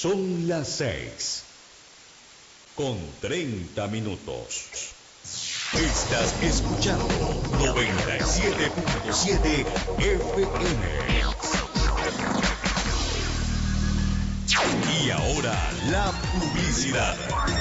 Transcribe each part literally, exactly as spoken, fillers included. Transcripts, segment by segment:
Son las seis con treinta minutos. Estás escuchando noventa y siete punto siete F M. Y ahora la publicidad.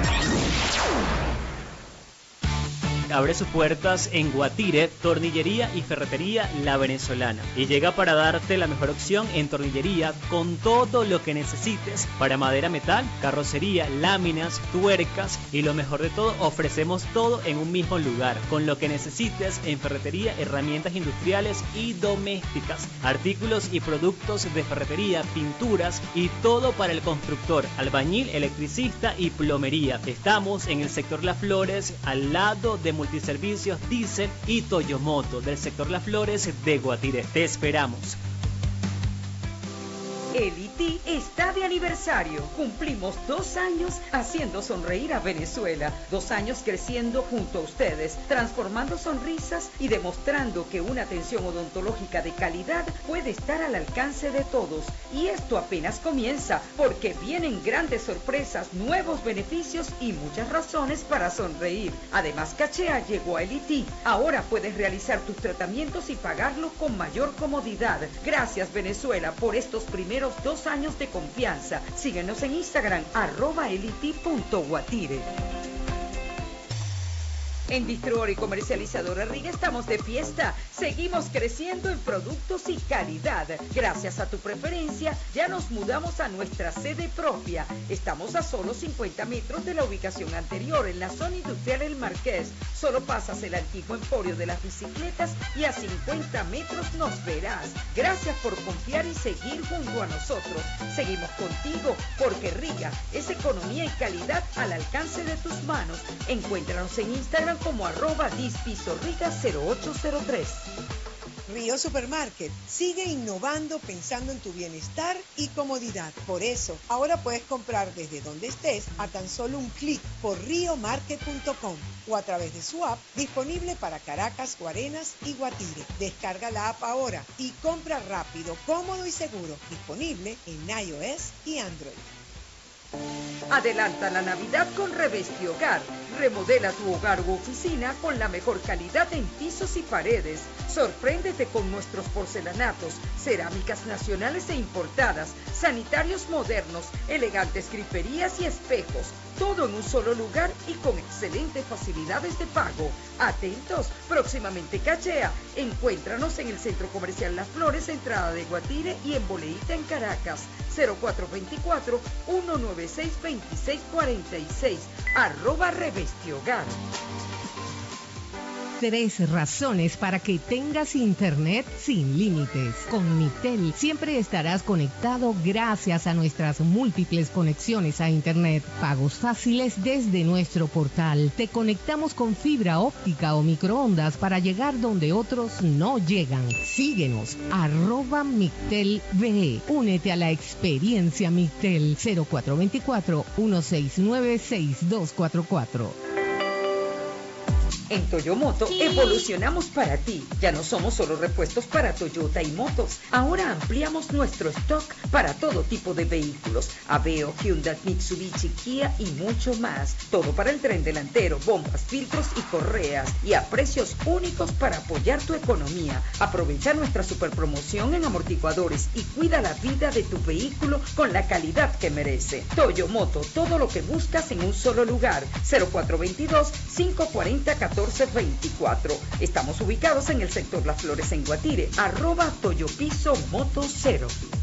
Abre sus puertas en Guatire, tornillería y ferretería La Venezolana. Y llega para darte la mejor opción en tornillería con todo lo que necesites para madera, metal, carrocería, láminas, tuercas y lo mejor de todo, ofrecemos todo en un mismo lugar. Con lo que necesites en ferretería, herramientas industriales y domésticas, artículos y productos de ferretería, pinturas y todo para el constructor, albañil, electricista y plomería. Estamos en el sector Las Flores, al lado de Multiservicios Diesel y Toyomoto del sector Las Flores de Guatire. Te esperamos. El I T I está de aniversario. Cumplimos dos años haciendo sonreír a Venezuela. Dos años creciendo junto a ustedes, transformando sonrisas y demostrando que una atención odontológica de calidad puede estar al alcance de todos. Y esto apenas comienza, porque vienen grandes sorpresas, nuevos beneficios y muchas razones para sonreír. Además, Cachea llegó a el I T I. Ahora puedes realizar tus tratamientos y pagarlos con mayor comodidad. Gracias, Venezuela, por estos primeros dos años de confianza. Síguenos en Instagram, arroba eliti punto guatire. En Distribuidora y Comercializadora Riga estamos de fiesta. Seguimos creciendo en productos y calidad. Gracias a tu preferencia, ya nos mudamos a nuestra sede propia. Estamos a solo cincuenta metros de la ubicación anterior, en la zona industrial El Marqués. Solo pasas el antiguo emporio de las bicicletas y a cincuenta metros nos verás. Gracias por confiar y seguir junto a nosotros. Seguimos contigo porque Riga es economía y calidad al alcance de tus manos. Encuéntranos en Instagram como arroba dispisorriga cero ocho cero tres. Río Supermarket sigue innovando pensando en tu bienestar y comodidad. Por eso, ahora puedes comprar desde donde estés a tan solo un clic por rio market punto com o a través de su app disponible para Caracas, Guarenas y Guatire. Descarga la app ahora y compra rápido, cómodo y seguro. Disponible en iOS y Android. Adelanta la Navidad con Revesti Hogar. Remodela tu hogar u oficina con la mejor calidad en pisos y paredes. Sorpréndete con nuestros porcelanatos, cerámicas nacionales e importadas, sanitarios modernos, elegantes griferías y espejos. Todo en un solo lugar y con excelentes facilidades de pago. Atentos, próximamente Cachea. Encuéntranos en el Centro Comercial Las Flores, entrada de Guatire, y en Boleíta en Caracas. cero cuatro dos cuatro, uno nueve seis, dos seis cuatro seis, arroba Revesti Hogar. Tres razones para que tengas internet sin límites. Con Mictel siempre estarás conectado gracias a nuestras múltiples conexiones a internet. Pagos fáciles desde nuestro portal. Te conectamos con fibra óptica o microondas para llegar donde otros no llegan. Síguenos, arroba Mictel V E. Únete a la experiencia Mictel. Cero cuatro dos cuatro, uno seis nueve, seis dos cuatro cuatro. En Toyomoto evolucionamos para ti. Ya no somos solo repuestos para Toyota y motos. Ahora ampliamos nuestro stock para todo tipo de vehículos. Aveo, Hyundai, Mitsubishi, Kia y mucho más. Todo para el tren delantero, bombas, filtros y correas. Y a precios únicos para apoyar tu economía. Aprovecha nuestra super promoción en amortiguadores y cuida la vida de tu vehículo con la calidad que merece. Toyomoto, todo lo que buscas en un solo lugar. cero cuatro dos dos, cinco cuatro cero, uno cuatro dos cuatro. Estamos ubicados en el sector Las Flores en Guatire, arroba Toyopiso Moto Cero.